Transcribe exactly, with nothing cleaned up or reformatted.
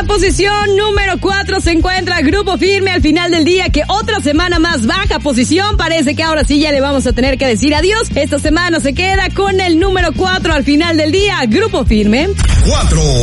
posición número cuatro se encuentra Grupo Firme al final del día, que otra semana más baja posición. Parece que ahora sí ya le vamos a tener que decir adiós. Esta semana se queda con el número cuatro al final del día, Grupo Firme. cuatro.